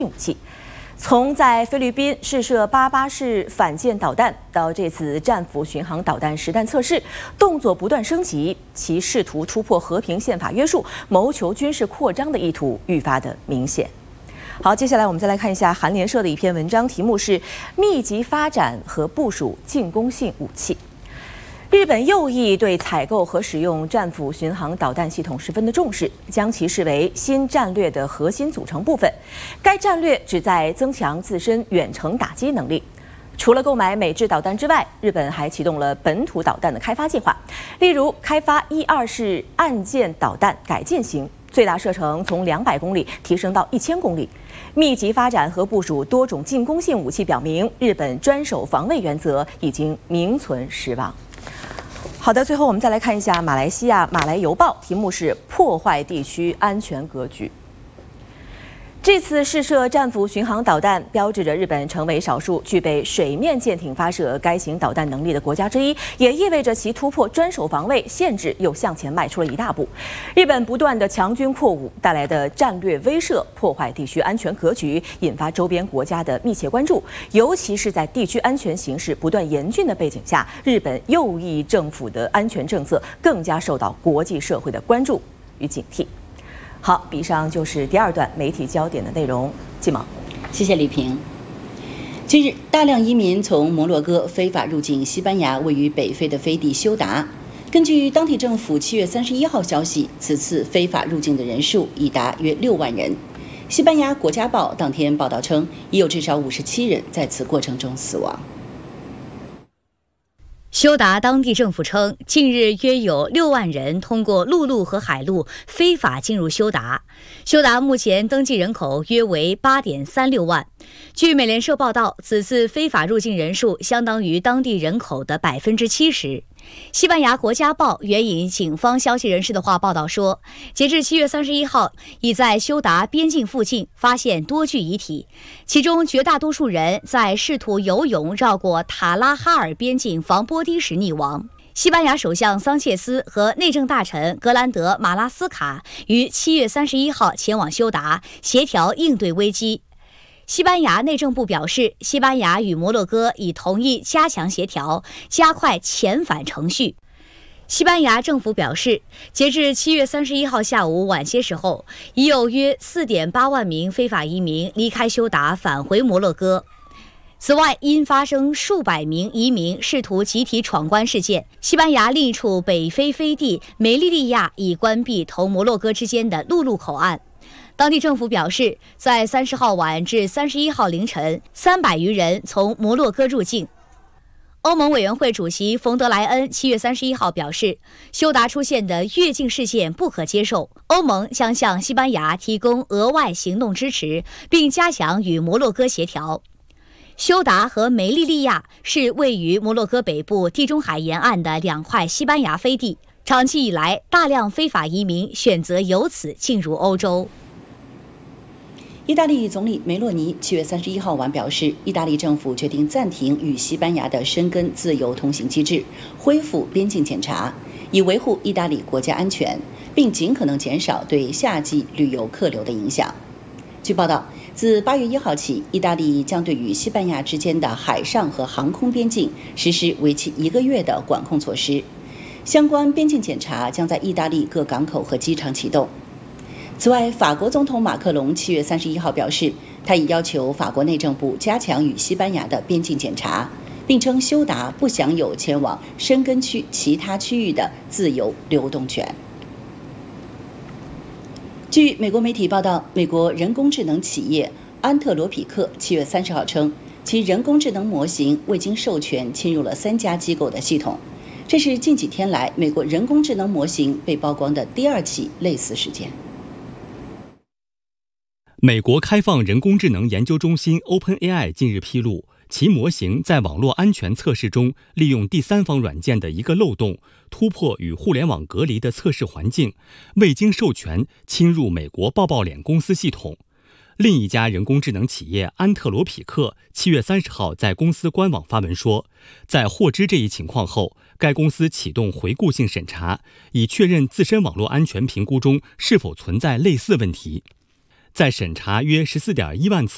武器。从在菲律宾试射88式反舰导弹到这次战斧巡航导弹实弹测试，动作不断升级，其试图突破和平宪法约束、谋求军事扩张的意图愈发的明显。好，接下来我们再来看一下韩联社的一篇文章，题目是“密集发展和部署进攻性武器”。日本右翼对采购和使用战斧巡航导弹系统十分的重视，将其视为新战略的核心组成部分。该战略旨在增强自身远程打击能力。除了购买美制导弹之外，日本还启动了本土导弹的开发计划，例如开发12式岸舰导弹改进型，最大射程从200公里提升到1000公里。密集发展和部署多种进攻性武器，表明日本专守防卫原则已经名存实亡。好的，最后我们再来看一下马来西亚《马来邮报》，题目是“破坏地区安全格局”。这次试射战斧巡航导弹，标志着日本成为少数具备水面舰艇发射该型导弹能力的国家之一，也意味着其突破专守防卫限制又向前迈出了一大步。日本不断的强军扩武带来的战略威慑，破坏地区安全格局，引发周边国家的密切关注。尤其是在地区安全形势不断严峻的背景下，日本右翼政府的安全政策更加受到国际社会的关注与警惕。好，以上就是第二段媒体焦点的内容。季萌， 谢谢李平。近日，大量移民从摩洛哥非法入境西班牙位于北非的飞地休达。根据当地政府7月31号消息，此次非法入境的人数已达约6万人。西班牙国家报当天报道称，已有至少57人在此过程中死亡。 休达当地政府称，近日约有6万人通过陆路和海路非法进入休达。休达目前登记人口约为8.36万。据美联社报道，此次非法入境人数相当于当地人口的70%。西班牙国家报援引警方消息人士的话报道说，截至7月31号，已在休达边境附近发现多具遗体，其中绝大多数人在试图游泳绕过塔拉哈尔边境防波堤时溺亡。西班牙首相桑切斯和内政大臣格兰德马拉斯卡于7月31号前往休达，协调应对危机。西班牙内政部表示，西班牙与摩洛哥已同意加强协调，加快遣返程序。西班牙政府表示，截至7月31号下午晚些时候，已有约4.8万名非法移民离开休达返回摩洛哥。此外，因发生数百名移民试图集体闯关事件，西班牙另一处北非飞地梅利利亚已关闭同摩洛哥之间的陆路口岸。当地政府表示，在30号晚至31号凌晨，300余人从摩洛哥入境。欧盟委员会主席冯德莱恩7月31号表示，休达出现的越境事件不可接受，欧盟将向西班牙提供额外行动支持，并加强与摩洛哥协调。休达和梅利利亚是位于摩洛哥北部地中海沿岸的2块西班牙飞地，长期以来，大量非法移民选择由此进入欧洲。 意大利总理梅洛尼7月31号晚表示，意大利政府决定暂停与西班牙的申根自由通行机制，恢复边境检查，以维护意大利国家安全，并尽可能减少对夏季旅游客流的影响。据报道，自8月1号起，意大利将对与西班牙之间的海上和航空边境实施为期1个月的管控措施。相关边境检查将在意大利各港口和机场启动。此外，法国总统马克龙7月31号表示，他已要求法国内政部加强与西班牙的边境检查，并称休达不享有前往申根区其他区域的自由流动权。据美国媒体报道，美国人工智能企业安特罗匹克7月30号称，其人工智能模型未经授权侵入了3家机构的系统。这是近几天来美国人工智能模型被曝光的第2起类似事件。 美国开放人工智能研究中心 OpenAI 近日披露，其模型在网络安全测试中利用第三方软件的一个漏洞，突破与互联网隔离的测试环境，未经授权侵入美国抱抱脸公司系统。另一家人工智能企业安特罗匹克7月30号在公司官网发文说，在获知这一情况后，该公司启动回顾性审查，以确认自身网络安全评估中是否存在类似问题。在审查约14.1万次